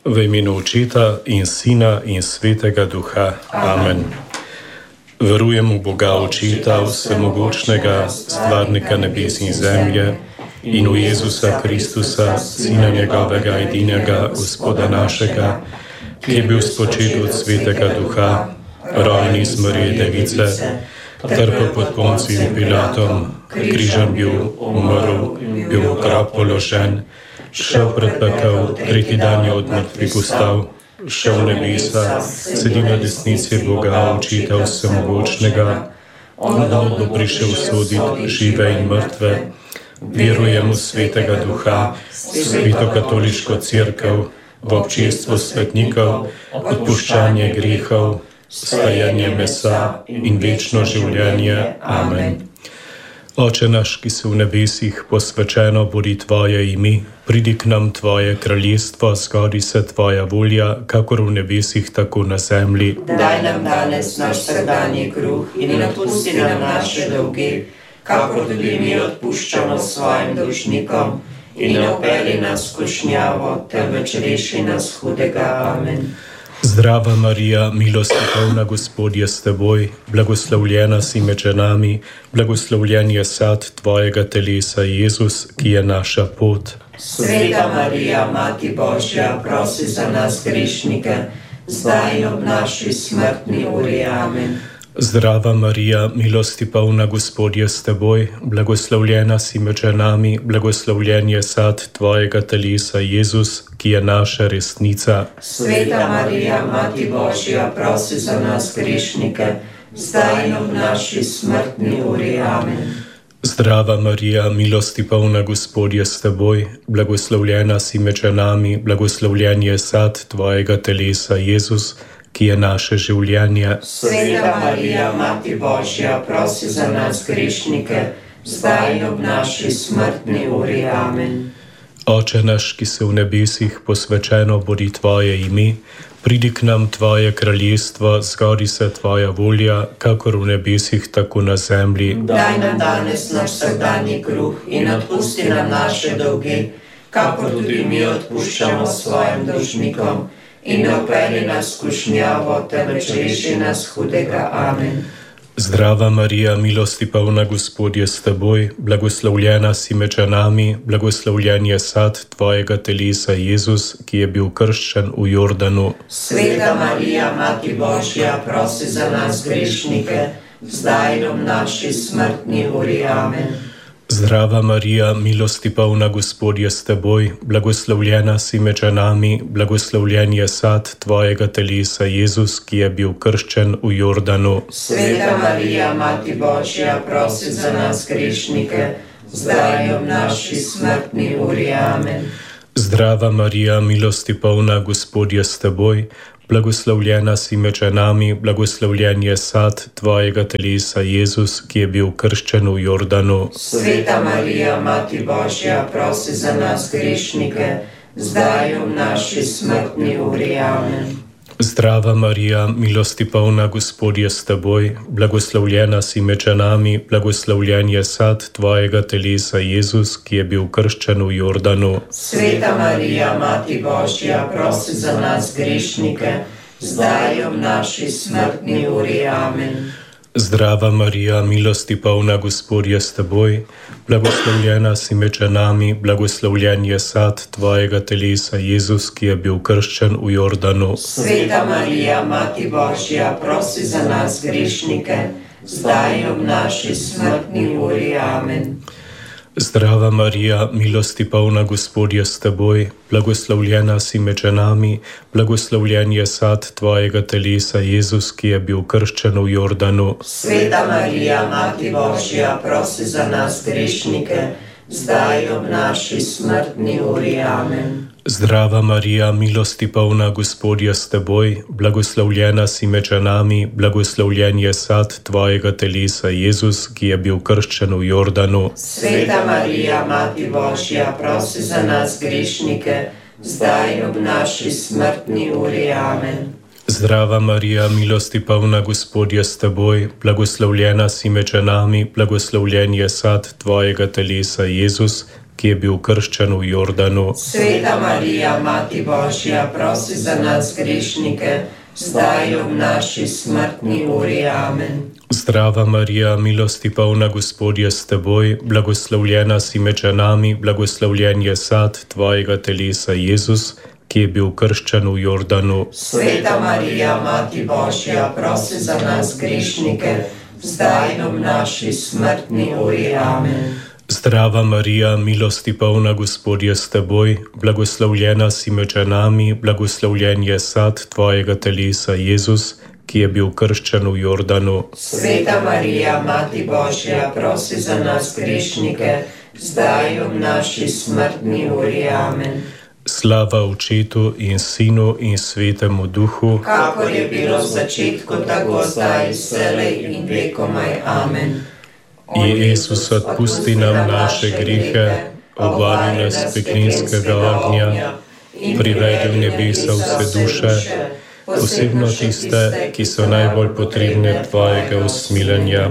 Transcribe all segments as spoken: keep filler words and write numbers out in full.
V imenu Očeta in Sina in Svetega Duha. Amen. Verujem v Boga Očeta, vsemogočnega, stvarnika nebes in zemlje, in v Jezusa Kristusa, Sina njegovega edinega, Gospoda našega, ki je bil spočet od Svetega Duha, rojen iz Marije Device, trpel pod Poncijem Pilatom, križem bil, umrl, bil v grob položen, šel pred pekel, tretji dan je od mrtvih vstal, šel v nebesa, sedi na desnici Boga Očeta vsemogočnega, on bo prišel soditi žive in mrtve. Verujem v Svetega Duha, Sveto katoliško cerkev, v občestvo svetnikov, odpuščanje grehov, stajanje mesa in večno življenje. Amen. Oče naš, ki si v nebesih, posvečeno bodi Tvoje ime, pridi k nam Tvoje kraljestvo, zgodi se Tvoja volja, kakor v nebesih, tako na zemlji. Daj nam danes naš vsakdanji kruh in odpusti nam naše dolge, kakor tudi mi odpuščamo svojim dolžnikom, in ne vpelji nas v skušnjavo, temveč reši nas hudega. Amen. Zdrava Marija, milosti polna, Gospod je s teboj, blagoslovljena si med ženami, blagoslovljen je sad Tvojega telesa, Jezus, ki je naša pot. Sveta Marija, Mati Božja, prosi za nas grešnike, zdaj in ob naši smrtni uri. Amen. Zdrava Marija, milosti polna, Gospod je s teboj, blagoslovljena si med ženami, blagoslovljen je sad Tvojega telesa, Jezus, ki je naša resnica. Sveta Marija, Mati Božja, prosi za nas grešnike, zdaj in ob naši smrtni uri. Amen. Zdrava Marija, milosti polna, Gospod je s teboj, blagoslovljena si med ženami, blagoslovljen je sad Tvojega telesa, Jezus, ki je naše življenje. Sveta Marija, Mati Božja, prosi za nas grešnike, zdaj in ob naši smrtni uri. Amen. Oče naš, ki si v nebesih, posvečeno bodi Tvoje ime, pridi k nam Tvoje kraljestvo, zgodi se Tvoja volja, kakor v nebesih, tako na zemlji. Daj nam danes naš vsakdanji kruh in odpusti nam naše dolge, kakor tudi mi odpuščamo svojim dolžnikom, in ne vpelji nas v skušnjavo, temveč reši nas hudega. Amen. Zdrava Marija, milosti polna, Gospod je s teboj, blagoslovljena si med ženami, blagoslovljen je sad Tvojega telesa, Jezus, ki je bil krščen v Jordanu. Sveta Marija, Mati Božja, prosi za nas grešnike, zdaj in ob naši smrtni uri. Amen. Zdrava Marija, milosti polna, Gospod je s teboj, blagoslovljena si med ženami, blagoslovljen je sad Tvojega telesa, Jezus, ki je bil krščen v Jordanu. Sveta Marija, Mati Božja, prosi za nas grešnike, zdaj in ob naši smrtni uri. Amen. Zdrava Marija, milosti polna, Gospod je s teboj, blagoslovljena si med ženami, blagoslovljen je sad Tvojega telesa, Jezus, ki je bil krščen v Jordanu. Sveta Marija, Mati Božja, prosi za nas grešnike, zdaj in ob naši smrtni uri. Amen. Zdrava Marija, milosti polna, Gospod je s teboj, blagoslovljena si med ženami, blagoslovljen je sad Tvojega telesa, Jezus, ki je bil krščen v Jordanu. Sveta Marija, Mati Božja, prosi za nas grešnike, zdaj in ob naši smrtni uri. Amen. Zdrava Marija, milosti polna, Gospod je s teboj, blagoslovljena si med ženami, blagoslovljen je sad Tvojega telesa, Jezus, ki je bil krščen v Jordanu. Sveta Marija, Mati Božja, prosi za nas grešnike, zdaj in ob naši smrtni uri. Amen. Zdrava Marija, milosti polna, Gospod je s teboj, blagoslovljena si med ženami, blagoslovljen je sad Tvojega telesa, Jezus, ki je bil krščen v Jordanu. Sveta Marija, Mati Božja, prosi za nas grešnike, zdaj in ob naši smrtni uri. Amen. Zdrava Marija, milosti polna, Gospod je s teboj, blagoslovljena si med ženami, blagoslovljen je sad Tvojega telesa, Jezus, ki je bil krščen v Jordanu. Sveta Marija, Mati Božja, prosi za nas grešnike, zdaj in ob naši smrtni uri. Amen. Zdrava Marija, milosti polna, Gospod je s teboj, blagoslovljena si med ženami, blagoslovljen je sad Tvojega telesa, Jezus, ki je bil krščen v Jordanu. Sveta Marija, Mati Božja, prosi za nas grešnike, zdaj in v naši smrtni uri. Amen. Zdrava Marija, milosti polna, Gospod je s teboj, blagoslovljena si med ženami, blagoslovljen je sad tvojega telesa, Jezus, ki je bil krščen v Jordanu. Sveta Marija, Mati Božja, prosi za nas grešnike, zdaj in v naši smrtni uri. Amen. Zdrava Marija, milosti polna, Gospod je s teboj, blagoslovljena si med ženami, blagoslovljen je sad tvojega telesa, Jezus, ki je bil krščen v Jordanu. Sveta Marija, Mati Božja, prosi za nas grešnike, zdaj in v naši smrtni uri. Amen. Slava Očetu in Sinu in Svetemu Duhu, kakor je bilo v začetku, tako zdaj, vselej in vekomaj. Amen. Jezus, odpusti nam naše grehe, obvari nas peklinskega ognja, privedi v nebesa vse duše, posebno tiste, ki so najbolj potrebne tvojega usmiljenja.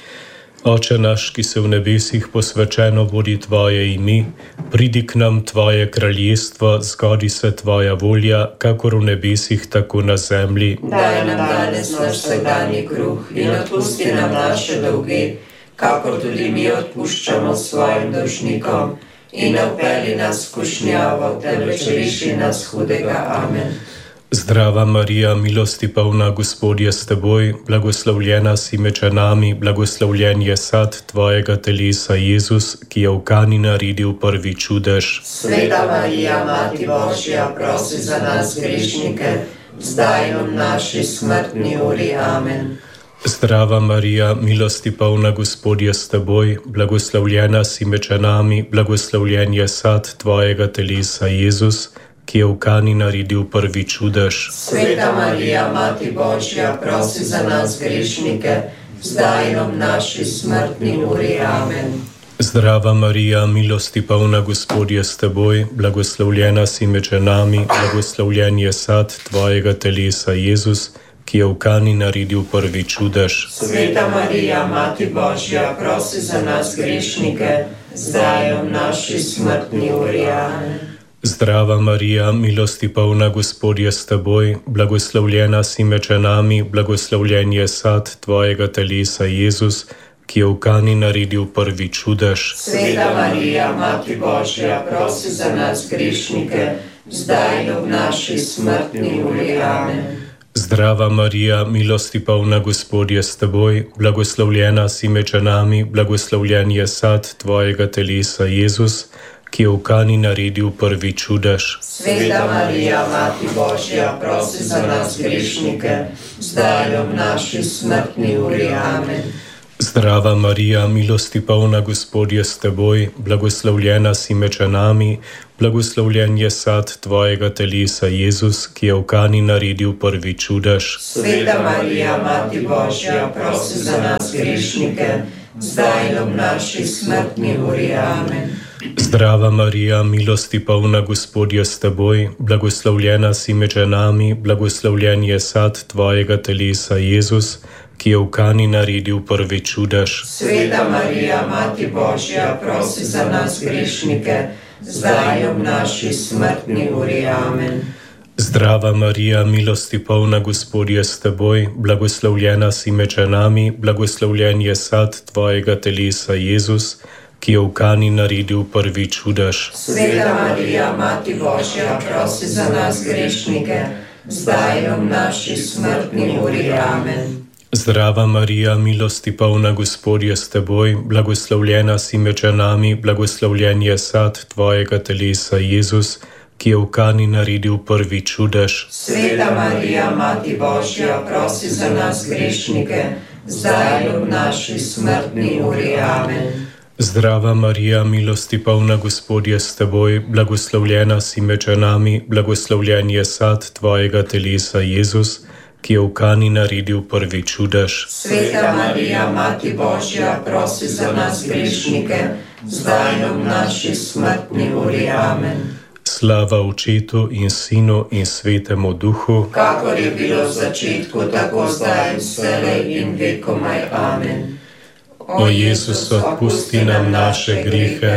Oče naš, ki se v nebesih, posvečeno bodi tvoje ime, pridi k nam tvoje kraljestvo, zgodi se tvoja volja, kakor v nebesih, tako na zemlji. Daj nam danes naš vsakdanji kruh in odpusti nam naše dolge, kakor tudi mi odpuščamo svojim dolžnikom, in ne vpelji nas v skušnjavo, temveč reši nas hudega. Amen. Zdrava Marija, milosti polna, Gospod je s teboj, blagoslovljena si med ženami, blagoslovljen je sad tvojega telesa, Jezus, ki je v Kani naredil prvi čudež. Sveta Marija, Mati Božja, prosi za nas grešnike, zdaj in v naši smrtni uri. Amen. Zdrava Marija, milosti polna, Gospod je s teboj, blagoslovljena si med ženami, blagoslovljen je sad tvojega telesa, Jezus, ki je v Kani naredil prvi čudež. Sveta Marija, Mati Božja, prosi za nas grešnike, zdaj in v naši smrtni uri. Amen. Zdrava Marija, milosti polna, Gospod je s teboj, blagoslovljena si med ženami, blagoslovljen je sad tvojega telesa, Jezus, ki je v Kani naredil prvi čudež. Sveta Marija, Mati Božja, prosi za nas grešnike, zdaj in v naši smrtni uri. Amen. Zdrava Marija, milosti polna, Gospod je s teboj, blagoslovljena si med ženami, blagoslovljen je sad tvojega telesa, Jezus, ki je v Kani naredil prvi čudež. Sveta Marija, Mati Božja, prosi za nas grešnike, zdaj in v naši smrtni uri. Amen. Zdrava Marija, milosti polna, Gospod je s teboj, blagoslovljena si med ženami, blagoslovljen je sad tvojega telesa, Jezus, ki je v Kani naredil prvi čudež. Sveta Marija, Mati Božja, prosi za nas grešnike, zdaj in v naši smrtni uri. Amen. Zdrava Marija, milosti polna, Gospod je s teboj, blagoslovljena si med ženami, blagoslovljen je sad tvojega telesa, Jezus, ki je v Kani naredil prvi čudež. Sveta Marija, Mati Božja, prosi za nas grešnike, zdaj in v naši smrtni uri. Amen. Zdrava Marija, milosti polna, Gospod je s teboj, blagoslovljena si med ženami, blagoslovljen je sad tvojega telesa, Jezus, ki je v Kani naredil prvi čudež. Sveta Marija, Mati Božja, prosi za nas grešnike, zdaj in v naši smrtni uri. Amen. Zdrava Marija, milosti polna, Gospod je s teboj, blagoslovljena si med ženami, blagoslovljen je sad tvojega telesa, Jezus, ki je v Kani naredil prvi čudež. Sveta Marija, Mati Božja, prosi za nas grešnike, zdaj in v naši smrtni uri. Amen. Zdrava Marija, milosti polna, Gospod je s teboj, blagoslovljena si med ženami, blagoslovljen je sad tvojega telesa, Jezus, ki je v Kani naredil prvi čudež. Sveta Marija, Mati Božja, prosi za nas grešnike, zdaj in v naši smrtni uri. Amen. Zdrava Marija, milosti polna, Gospod je s teboj, blagoslovljena si med ženami, blagoslovljen je sad tvojega telesa, Jezus, ki je v Kani naredil prvi čudež. Sveta Marija, Mati Božja, prosi za nas grešnike, zdaj in v naši smrtni uri. Amen. Slava Očetu in Sinu in Svetemu Duhu, kakor je bilo v začetku, tako zdaj, vselej in vekomaj. Amen. O Jezus, odpusti nam naše grehe,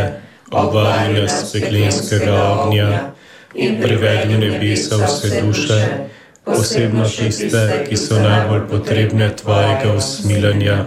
obvari nas peklenskega ognja in privedi v nebesa vse duše, posebno tiste, ki so najbolj potrebne tvojega usmiljenja.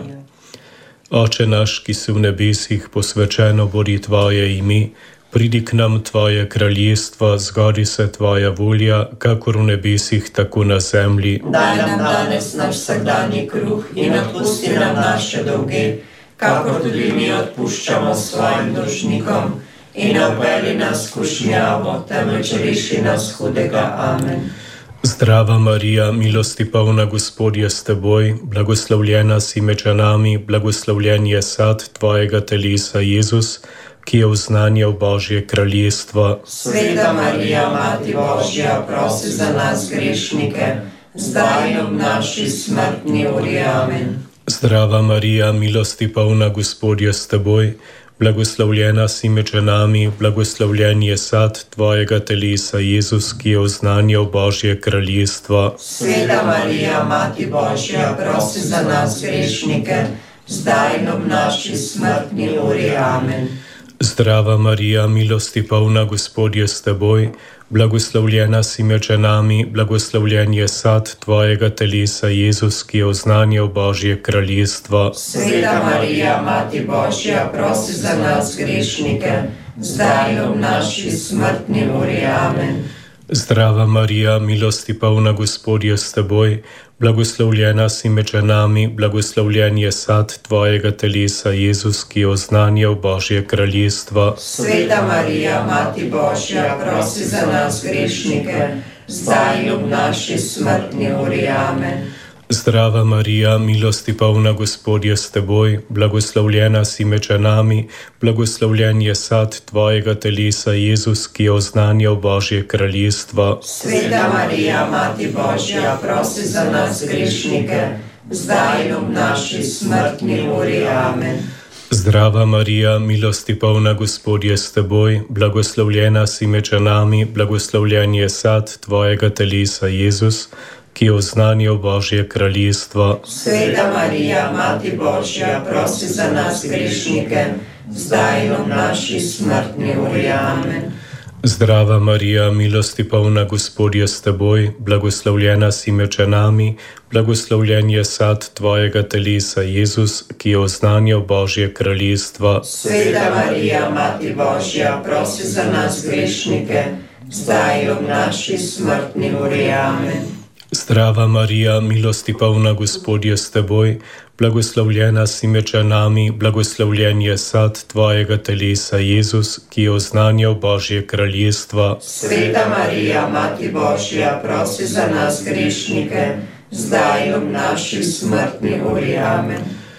Oče naš, ki si v nebesih, posvečeno bodi tvoje ime, pridi k nam tvoje kraljestvo, zgodi se tvoja volja, kakor v nebesih, tako na zemlji. Daj nam danes naš vsakdanji kruh in odpusti nam naše dolge, kakor tudi mi odpuščamo svojim dolžnikom, in ne vpelji nas v skušnjavo, temveč reši nas hudega. Amen. Zdrava Marija, milosti polna, Gospod je s teboj, blagoslovljena si med ženami, blagoslovljen je sad tvojega telesa, Jezus, ki je vznanjal Božje kraljestvo. Sveta Marija, Mati Božja, prosi za nas grešnike, zdaj in ob naši smrtni uri. Amen. Zdrava Marija, milosti polna, Gospod je s teboj, blagoslovljena si med ženami, blagoslovljen je sad tvojega telesa, Jezus, ki je vznanjal Božje kraljestvo. Sveta Marija, Mati Božja, prosi za nas grešnike, zdaj in ob naši smrtni uri. Amen. Zdrava Marija, milosti polna, Gospod je s teboj, blagoslovljena si med ženami, blagoslovljen je sad tvojega telesa, Jezus, ki je vznanjal Božje kraljestvo. Sveta Marija, Mati Božja, prosi za nas grešnike, zdaj in ob naši smrtni uri. Amen. Zdrava Marija, milosti polna, Gospod je s teboj, blagoslovljena si med ženami, blagoslovljen je sad tvojega telesa, Jezus, ki je vznanjal Božje kraljestvo. Sveta Marija, Mati Božja, prosi za nas grešnike, zdaj in ob naši smrtni uri. Amen. Zdrava Marija, milosti polna, Gospod je s teboj, blagoslovljena si med ženami, blagoslovljen je sad tvojega telesa, Jezus, ki je vznanjal Božje kraljestvo. Sveta Marija, Mati Božja, prosi za nas grešnike, zdaj in ob naši smrtni uri. Amen. Zdrava Marija, milosti polna, Gospod je s teboj, blagoslovljena si med ženami, blagoslovljen je sad tvojega telesa, Jezus, ki je vznanjal Božje kraljestvo. Sveta Marija, Mati Božja, prosi za nas grešnike, zdaj in ob naši smrtni uri. Amen. Zdrava Marija, milosti polna, Gospod je s teboj, blagoslovljena si med ženami, blagoslovljen je sad tvojega telesa, Jezus, ki je vznanjal Božje kraljestvo. Sveta Marija, Mati Božja, prosi za nas grešnike, zdaj in ob naši smrtni uri. Amen. Zdrava Marija, milosti polna, Gospod je s teboj, blagoslovljena si med ženami, blagoslovljen je sad tvojega telesa, Jezus, ki je vznanjal Božje kraljestvo. Sveta Marija, Mati Božja, prosi za nas grešnike, zdaj in ob naši smrtni uri. Amen.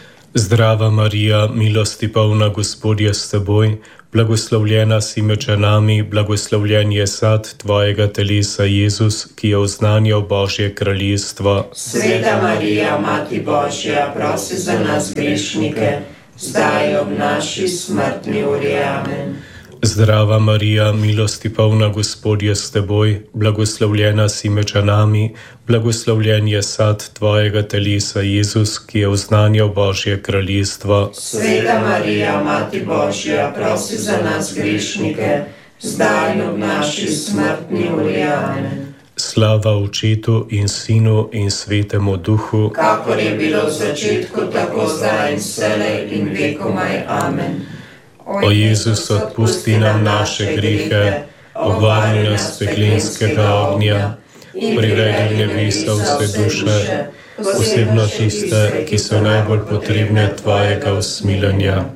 Zdrava Marija, milosti polna, Gospod je s teboj, blagoslovljena si med ženami, blagoslovljen je sad tvojega telesa, Jezus, ki je vznanjal Božje kraljestvo. Sveta Marija, Mati Božja, prosi za nas grešnike, zdaj in ob naši smrtni uri. Amen. Zdrava Marija, milosti polna, Gospod je s teboj, blagoslovljena si med ženami, blagoslovljen je sad tvojega telesa, Jezus, ki je vznanjal Božje kraljestvo. Sveta Marija, Mati Božja, prosi za nas grešnike, zdaj in ob naši smrtni uri. Amen. Slava Očetu in Sinu in Svetemu Duhu, kakor je bilo v začetku, tako zdaj in vselej in vekomaj. Amen. O Jezus, odpusti nam naše grehe, obvari nas peklenskega ognja, privedi v nebesa vse duše, posebno tiste, ki so najbolj potrebne tvojega usmiljenja.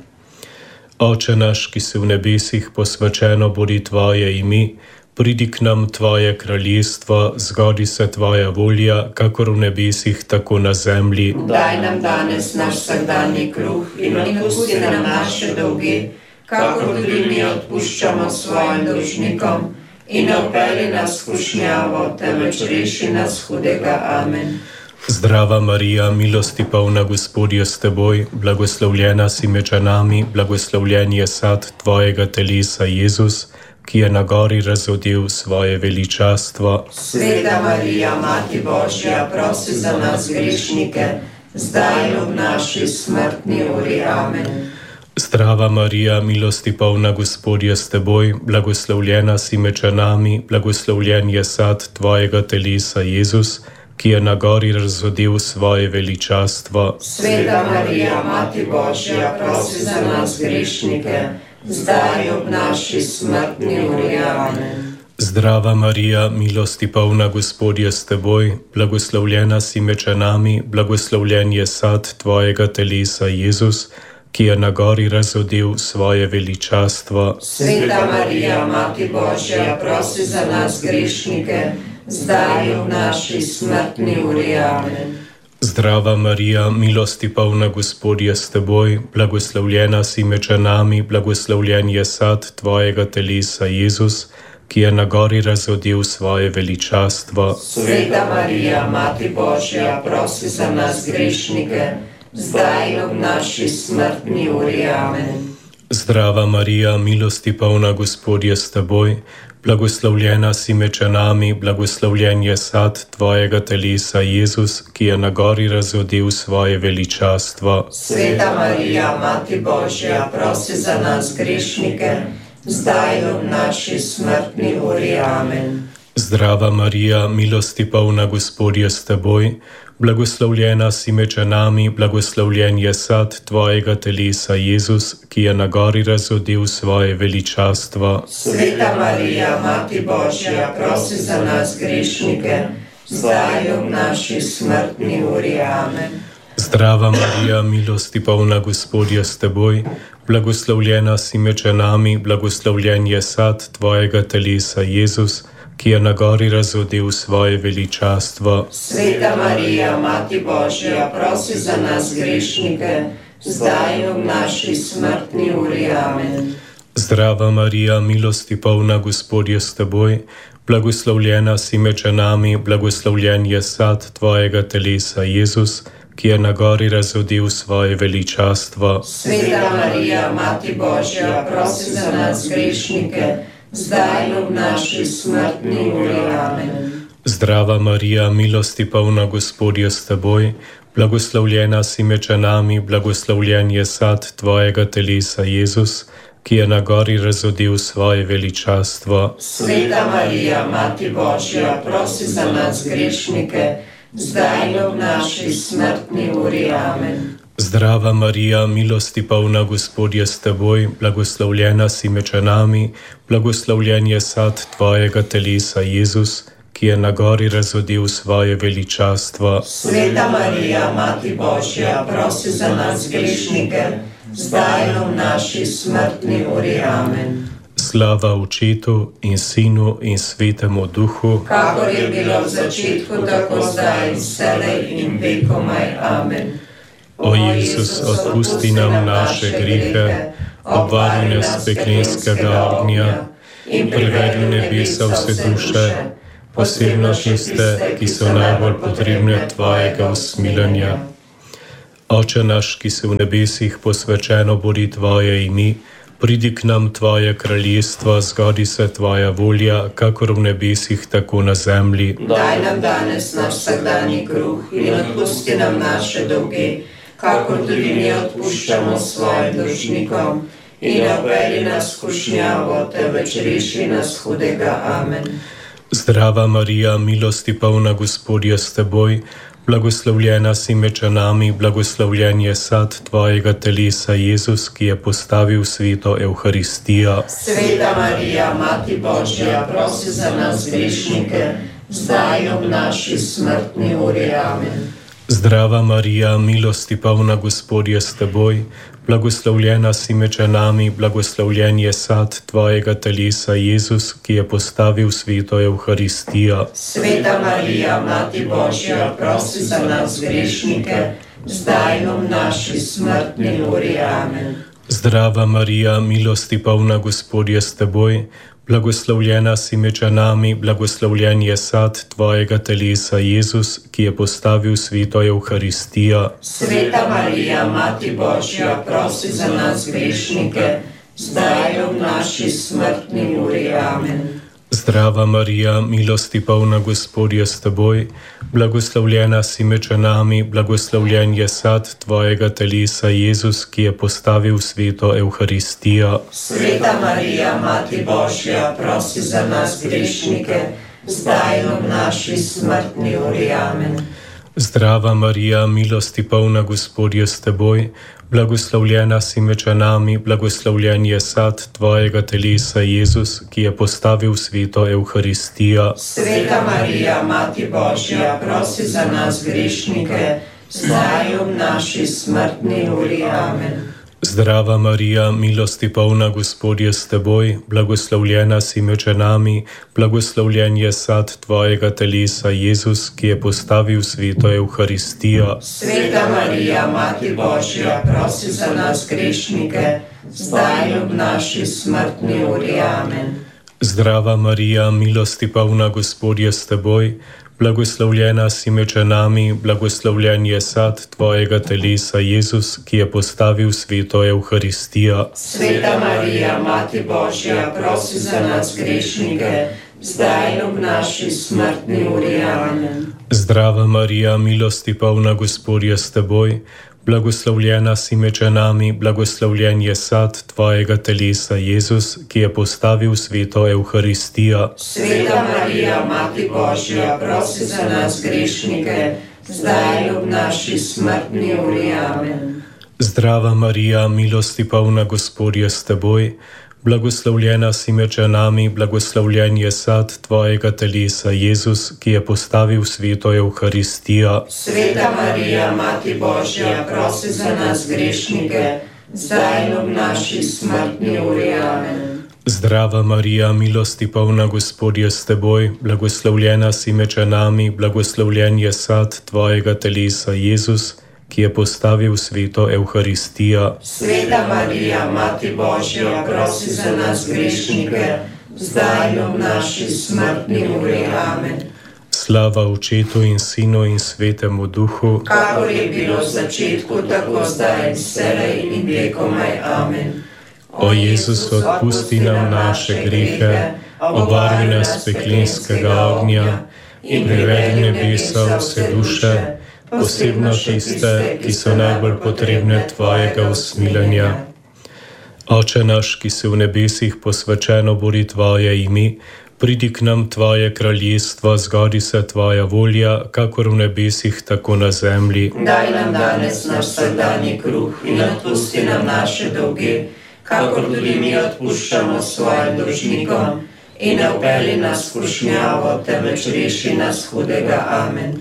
Oče naš, ki si v nebesih, posvečeno bodi tvoje ime, pridi k nam tvoje kraljestvo, zgodi se tvoja volja, kakor v nebesih, tako na zemlji. Daj nam danes naš vsakdanji kruh in odpusti nam naše dolge, kakor tudi mi odpuščamo svojim dolžnikom, in ne vpelji nas v skušnjavo, temveč reši nas hudega. Amen. Zdrava Marija, milosti polna, Gospod je s teboj, blagoslovljena si med ženami, blagoslovljen je sad tvojega telesa, Jezus, ki je na gori razodel svoje veličastvo. Sveta Marija, Mati Božja, prosi za nas grešnike, zdaj in ob naši smrtni uri. Amen. Zdrava Marija, milosti polna, Gospod je s teboj, blagoslovljena si med ženami, blagoslovljen je sad tvojega telesa, Jezus, ki je na gori razodil svoje veličastvo. Sveta Marija, Mati Božja, prosi za nas grešnike, zdaj ob naši smrtni uri. Amen. Zdrava Marija, milosti polna, Gospod je s teboj, blagoslovljena si med ženami, blagoslovljen je sad tvojega telesa, Jezus, ki je na gori razodil svoje veličastvo. Sveta Marija, Mati Božja, prosi za nas grešnike, zdaj ob naši smrtni uri. Amen. Zdrava Marija, milosti polna, Gospod je s teboj, blagoslovljena si med ženami, blagoslovljen je sad tvojega telesa, Jezus, ki je na gori razodil svoje veličastvo. Sveta Marija, Mati Božja, prosi za nas grešnike, zdaj ob naši smrtni uri. Amen. Zdrava Marija, milosti polna, Gospod je s teboj, blagoslovljena si med ženami, blagoslovljen je sad tvojega telesa, Jezus, ki je na gori razodil svoje veličastvo. Sveta Marija, Mati Božja, prosi za nas grešnike, zdaj ob naši smrtni uri. Amen. Zdrava Marija, milosti polna, Gospod je s teboj, blagoslovljena si med ženami, blagoslovljen je sad tvojega telesa, Jezus, ki je na gori razodil svoje veličastvo. Sveta Marija, Mati Božja, prosi za nas grešnike, zdaj ob naši smrtni uri. Amen. Zdrava Marija, milosti polna, Gospod je s teboj, blagoslovljena si med ženami, blagoslovljen je sad tvojega telesa, Jezus, ki je na gori razodil svoje veličastvo. Sveta Marija, Mati Božja, prosi za nas grešnike, zdaj ob naši smrtni uri. Amen. Zdrava Marija, milosti polna, Gospod je s teboj, blagoslovljena si med ženami, blagoslovljen je sad tvojega telesa, Jezus, ki je na gori razodil svoje veličastvo. Sveta Marija, Mati Božja, prosi za nas grešnike, zdaj ob naši smrtni uri. Amen. Zdrava Marija, milosti polna, Gospod je s teboj, blagoslovljena si med ženami, blagoslovljen je sad tvojega telesa, Jezus, ki je na gori razodil svoje veličastvo. Sveta Marija, Mati Božja, prosi za nas grešnike, zdaj ob naši smrtni uri. Amen. Zdrava Marija, milosti polna, Gospod je s teboj, blagoslovljena si med ženami, blagoslovljen je sad tvojega telesa, Jezus, ki je na gori razodil svoje veličastvo. Sveta Marija, Mati Božja, prosi za nas grešnike, zdaj ob naši smrtni uri. Amen. Slava Očetu in Sinu in Svetemu Duhu, kakor je bilo v začetku, tako zdaj, vselej in vekomaj. Amen. O Jezus, odpusti nam naše grehe, obvari nas peklenskega ognja in privedi v nebesa vse duše, posebno tiste, ki so najbolj potrebne tvojega usmiljenja. Oče naš, ki si v nebesih, posvečeno bodi tvoje ime, pridi k nam tvoje kraljestvo, zgodi se tvoja volja, kakor v nebesih, tako na zemlji. Daj nam danes naš vsakdanji kruh in odpusti nam naše dolge, kakor tudi mi odpuščamo svojim dolžnikom, in ne uvedi nas v skušnjavo, temveč reši nas hudega. Amen. Zdrava Marija, milosti polna, Gospod je s teboj, blagoslovljena si med ženami, blagoslovljen je sad tvojega telesa, Jezus, ki je postavil sveto Evharistijo. Sveta Marija, Mati Božja, prosi za nas grešnike, zdaj ob naši smrtni uri. Amen. Zdrava Marija, milosti polna, Gospod je s teboj, blagoslovljena si med ženami, blagoslovljen je sad tvojega telesa, Jezus, ki je postavil sveto Evharistijo. Sveta Marija, Mati Božja, prosi za nas grešnike, zdaj ob naši smrtni uri. Amen. Zdrava Marija, milosti polna, Gospod je s teboj, blagoslovljena si med ženami, blagoslovljen je sad tvojega telesa, Jezus, ki je postavil sveto Evharistijo. Sveta Marija, Mati Božja, prosi za nas grešnike, zdaj ob naši smrtni uri. Amen. Zdrava Marija, milosti polna, Gospod je s teboj, blagoslovljena si med ženami, blagoslovljen je sad tvojega telesa, Jezus, ki je postavil sveto Evharistijo. Sveta Marija, Mati Božja, prosi za nas grešnike, zdaj in ob naši smrtni uri. Amen. Zdrava Marija, milosti polna, Gospod je s teboj, blagoslovljena si med ženami, blagoslovljen je sad tvojega telesa, Jezus, ki je postavil sveto Evharistijo. Sveta Marija, Mati Božja, prosi za nas grešnike, zdaj in ob naši smrtni uri. Amen. Zdrava Marija, milosti polna, Gospod je s teboj, blagoslovljena si med ženami, blagoslovljen je sad tvojega telesa, Jezus, ki je postavil sveto Evharistijo. Sveta Marija, Mati Božja, prosi za nas grešnike, zdaj in ob naši smrtni uri. Amen. Zdrava Marija, milosti polna, Gospod je s teboj, blagoslovljena si med ženami, blagoslovljen je sad tvojega telesa, Jezus, ki je postavil sveto Evharistijo. Sveta Marija, Mati Božja, prosi za nas grešnike, zdaj in ob naši smrtni uri. Amen. Zdrava Marija, milosti polna, Gospod je s teboj, blagoslovljena si med ženami, blagoslovljen je sad tvojega telesa, Jezus, ki je postavil sveto Evharistijo. Sveta Marija, Mati Božja, prosi za nas grešnike, zdaj in ob naši smrtni uri. Amen. Zdrava Marija, milosti polna, Gospod je s teboj, blagoslovljena si med ženami, blagoslovljen je sad tvojega telesa, Jezus, ki je postavil sveto Evharistijo. Sveta Marija, Mati Božja, prosi za nas grešnike, zdaj in ob naši smrtni uri. Amen. Zdrava Marija, milosti polna, Gospod je s teboj, blagoslovljena si med ženami, blagoslovljen je sad tvojega telesa, Jezus, ki je postavil sveto Evharistijo. Sveta Marija, Mati Božja, prosi za nas grešnike, zdaj in ob naši smrtni uri. Amen. Slava Očetu in Sinu in Svetemu Duhu, kakor je bilo v začetku, tako zdaj in vselej in vekomaj. Amen. O Jezus, odpusti nam naše grehe, obvari nas peklinskega ognja in privedi nebesa vse duše, posebno tiste, ki so najbolj potrebne tvojega usmiljenja. Oče naš, ki si v nebesih, posvečeno bodi tvoje ime, pridi k nam tvoje kraljestvo, zgodi se tvoja volja, kakor v nebesih, tako na zemlji. Daj nam danes naš vsakdanji kruh in odpusti nam naše dolge, kakor tudi mi odpuščamo svojim dolžnikom, in ne vpelji nas v skušnjavo, temveč reši nas hudega. Amen.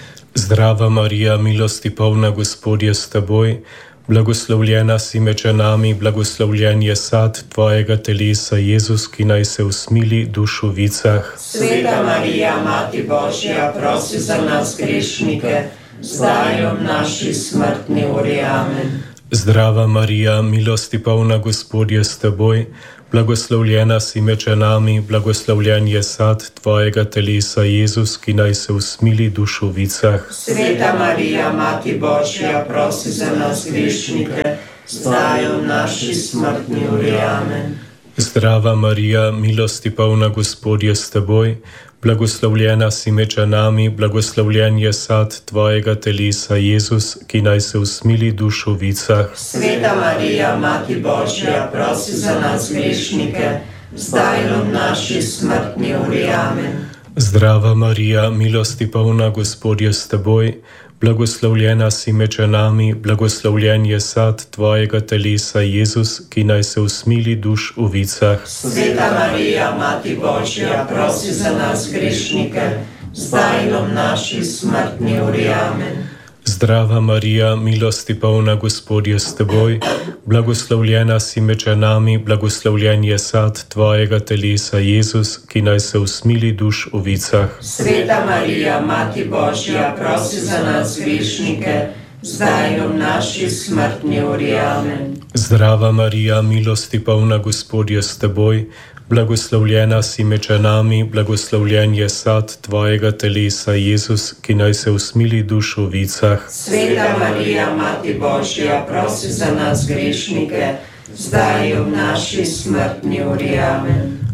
Zdrava Marija, milosti polna, Gospod je s teboj, blagoslovljena si med ženami, blagoslovljen je sad tvojega telesa, Jezus, ki naj se usmili dušu vicah. Sveta Marija, Mati Božja, prosi za nas grešnike, zdaj in ob naši smrtni uri. Amen. Zdrava Marija, milosti polna, Gospod je s teboj, blagoslovljena si med ženami, blagoslovljen je sad tvojega telesa, Jezus, ki naj se usmili dušu vicah. Sveta Marija, Mati Božja, prosi za nas grešnike, zdaj in ob naši smrtni uri. Amen. Zdrava Marija, milosti polna, Gospod je s teboj, blagoslovljena si med ženami, blagoslovljen je sad tvojega telesa, Jezus, ki naj se usmili dušu vicah. Sveta Marija, Mati Božja, prosi za nas grešnike, zdaj in ob naši smrtni uri. Amen. Zdrava Marija, milosti polna, Gospod je s teboj, blagoslovljena si med ženami, blagoslovljen je sad tvojega telesa, Jezus, ki naj se usmili duš v vicah. Sveta Marija, Mati Božja, prosi za nas grešnike, zdaj in ob naši smrtni uri. Amen. Zdrava Marija, milosti polna, Gospod je s teboj, blagoslovljena si med ženami, blagoslovljen je sad tvojega telesa, Jezus, ki naj se usmili duš v vicah. Sveta Marija, Mati Božja, prosi za nas grešnike, zdaj in ob naši smrtni uri. Amen. Zdrava Marija, milosti polna, Gospod je s teboj, blagoslovljena si med ženami, blagoslovljen je sad tvojega telesa, Jezus, ki naj se usmili duš v vicah. Sveta Marija, Mati Božja, prosi za nas grešnike, zdaj in ob naši smrtni uri. Amen.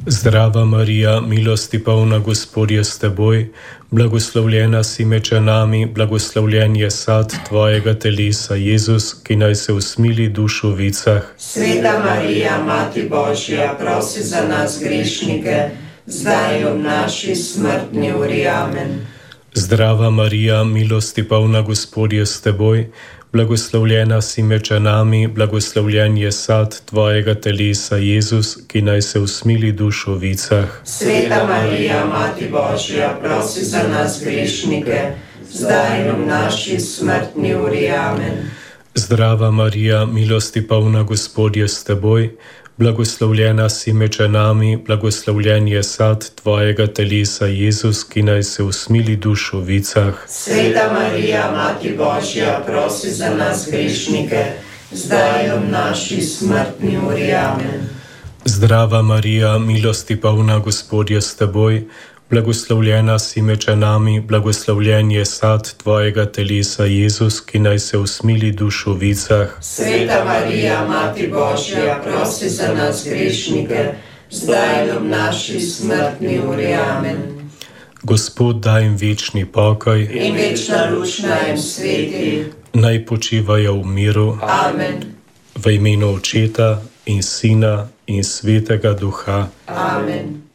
Zdrava Marija, milosti polna, Gospod je s teboj, blagoslovljena si med ženami, blagoslovljen je sad tvojega telesa, Jezus, ki naj se usmili duš v vicah. Sveta Marija, Mati Božja, prosi za nas grešnike, zdaj in v naši smrtni uri. Amen. Zdrava Marija, milosti polna, Gospod je s teboj, blagoslovljena si med ženami, blagoslovljen je sad tvojega telesa, Jezus, ki naj se usmili duš v vicah. Sveta Marija, Mati Božja, prosi za nas grešnike, zdaj in v naši smrtni uri. Amen. Zdrava Marija, milosti polna, Gospod je s teboj, blagoslovljena si med ženami, blagoslovljen je sad tvojega telesa, Jezus, ki naj se usmili duš v vicah. Sveta Marija, Mati Božja, prosi za nas grešnike, zdaj in v naši smrtni uri. Amen. Zdrava Marija, milosti polna, Gospod je s teboj, blagoslovljena si med ženami, blagoslovljen je sad tvojega telesa, Jezus, ki naj se usmili duš v vicah. Sveta Marija, Mati Božja, prosi za nas grešnike, zdaj in v naši smrtni uri. Amen. Gospod, daj jim večni pokoj in večna luč naj jim sveti. Naj počivajo v miru. Amen. V imenu Očeta in Sina in Svetega Duha. Amen.